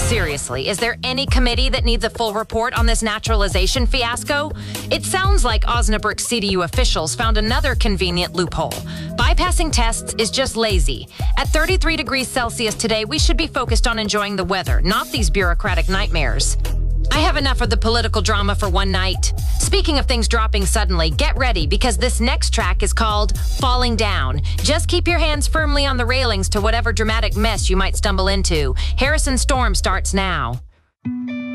Seriously, is there any committee that needs a full report on this naturalization fiasco? It sounds like Osnabrück CDU officials found another convenient loophole. Bypassing tests is just lazy. At 33 degrees Celsius today, we should be focused on enjoying the weather, not these bureaucratic nightmares. I have enough of the political drama for one night. Speaking of things dropping suddenly, get ready because this next track is called Falling Down. Just keep your hands firmly on the railings to whatever dramatic mess you might stumble into. Harrison Storm starts now.